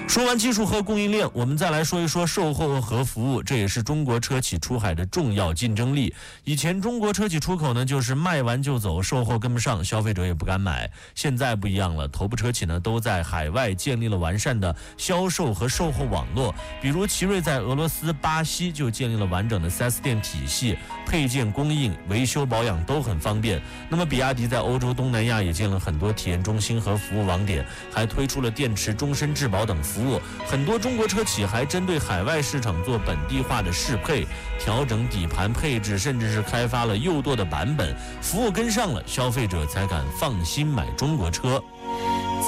说完技术和供应链，我们再来说一说售后和服务，这也是中国车企出海的重要竞争力。以前中国车企出口呢，就是卖完就走，售后跟不上，消费者也不敢买。现在不一样了，头部车企呢都在海外建立了完善的销售和售后网络。比如奇瑞在俄罗斯、巴西就建立了完整的 4S 店体系，配件供应、维修保养都很方便。那么比亚迪在欧洲、东南亚也建了很多体验中心和服务网点，还推出了电池终身质保等服务。很多中国车企还针对海外市场做本地化的适配，调整底盘配置，甚至是开发了右舵的版本。服务跟上了，消费者才敢放心买中国车。